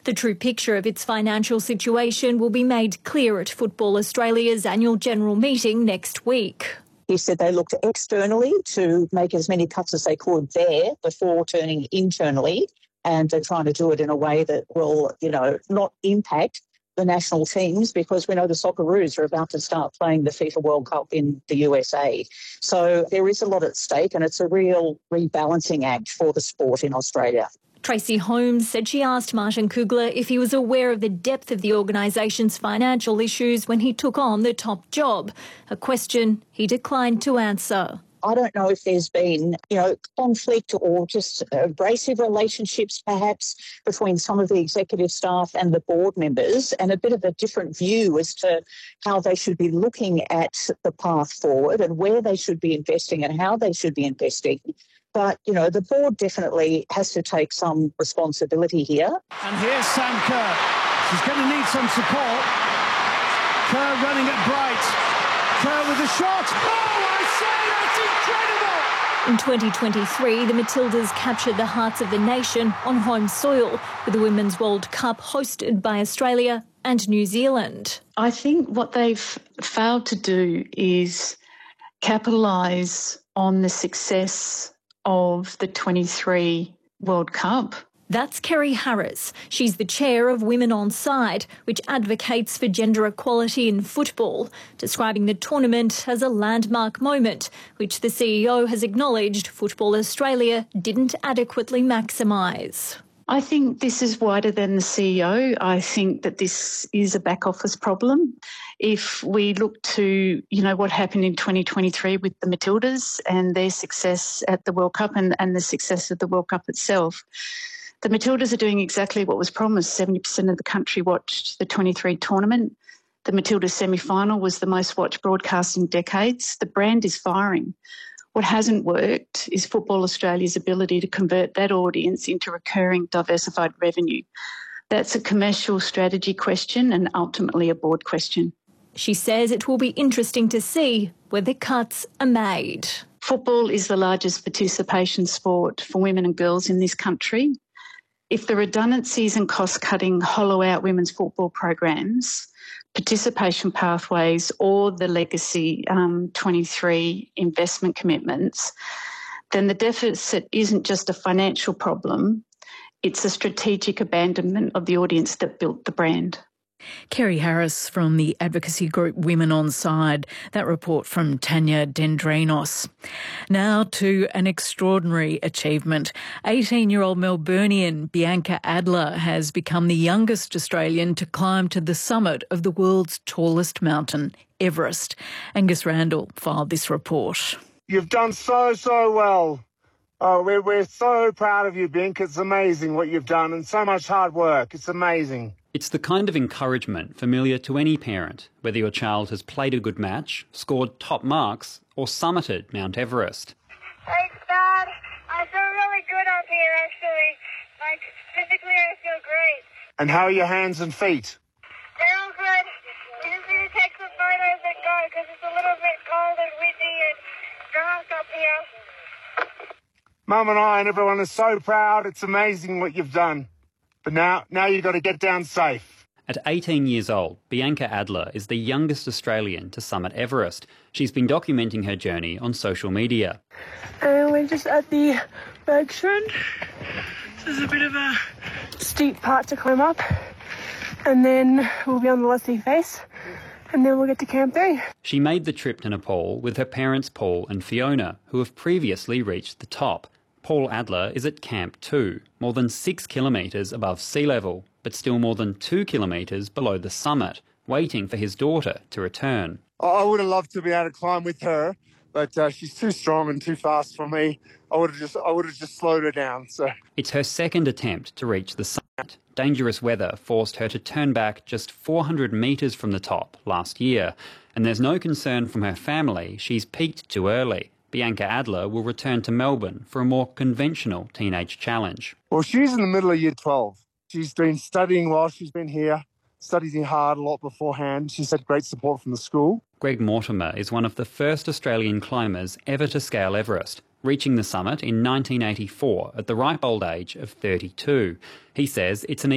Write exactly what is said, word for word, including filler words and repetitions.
The true picture of its financial situation will be made clear at Football Australia's annual general meeting next week. He said they looked externally to make as many cuts as they could there before turning internally, and they're trying to do it in a way that will, you know, not impact the national teams, because we know the Socceroos are about to start playing the FIFA World Cup in the U S A. So there is a lot at stake, and it's a real rebalancing act for the sport in Australia. Tracy Holmes said she asked Martin Kugler if he was aware of the depth of the organisation's financial issues when he took on the top job, a question he declined to answer. I don't know if there's been, you know, conflict or just abrasive relationships perhaps between some of the executive staff and the board members, and a bit of a different view as to how they should be looking at the path forward and where they should be investing and how they should be investing. But, you know, the board definitely has to take some responsibility here. And here's Sam Kerr. She's going to need some support. Kerr running it bright. Kerr with a shot. Oh, I say that's incredible! In twenty twenty-three, the Matildas captured the hearts of the nation on home soil with the Women's World Cup hosted by Australia and New Zealand. I think what they've failed to do is capitalise on the success of the twenty-three World Cup. That's Kerry Harris. She's the chair of Women On Side, which advocates for gender equality in football, describing the tournament as a landmark moment, which the C E O has acknowledged Football Australia didn't adequately maximise. I think this is wider than the C E O. I think that this is a back office problem. If we look to, you know, what happened in twenty twenty-three with the Matildas and their success at the World Cup and, and the success of the World Cup itself, the Matildas are doing exactly what was promised. seventy percent of the country watched the twenty-three tournament. The Matildas semi-final was the most watched broadcast in decades. The brand is firing. What hasn't worked is Football Australia's ability to convert that audience into recurring diversified revenue. That's a commercial strategy question and ultimately a board question. She says it will be interesting to see where the cuts are made. Football is the largest participation sport for women and girls in this country. If the redundancies and cost-cutting hollow out women's football programs, participation pathways or the legacy um, twenty-three investment commitments, then the deficit isn't just a financial problem, it's a strategic abandonment of the audience that built the brand. Kerry Harris from the advocacy group Women On Side. That report from Tanya Dendrinos. Now to an extraordinary achievement. eighteen-year-old Melburnian Bianca Adler has become the youngest Australian to climb to the summit of the world's tallest mountain, Everest. Angus Randall filed this report. You've done so, so well. Oh, we're, we're so proud of you, Bink. It's amazing what you've done and so much hard work. It's amazing. It's the kind of encouragement familiar to any parent, whether your child has played a good match, scored top marks, or summited Mount Everest. Thanks, Dad. I feel really good up here, actually. Like, physically, I feel great. And how are your hands and feet? They're all good. We just need to take some photos and go, because it's a little bit cold and windy and dark up here. Mum and I and everyone are so proud. It's amazing what you've done. But now, now you've got to get down safe. At eighteen years old, Bianca Adler is the youngest Australian to summit Everest. She's been documenting her journey on social media. And we're just at the Bergschrund. This is a bit of a steep part to climb up. And then we'll be on the Leslie face. And then we'll get to Camp three. She made the trip to Nepal with her parents Paul and Fiona, who have previously reached the top. Paul Adler is at Camp two, more than six kilometres above sea level, but still more than two kilometres below the summit, waiting for his daughter to return. I would have loved to be able to climb with her, but uh, she's too strong and too fast for me. I would have just, I would have just slowed her down. So it's her second attempt to reach the summit. Dangerous weather forced her to turn back just four hundred metres from the top last year, and there's no concern from her family she's peaked too early. Bianca Adler will return to Melbourne for a more conventional teenage challenge. Well, she's in the middle of year twelve. She's been studying while she's been here, studying hard a lot beforehand. She's had great support from the school. Greg Mortimer is one of the first Australian climbers ever to scale Everest, reaching the summit in nineteen eighty-four at the ripe old age of thirty-two. He says it's an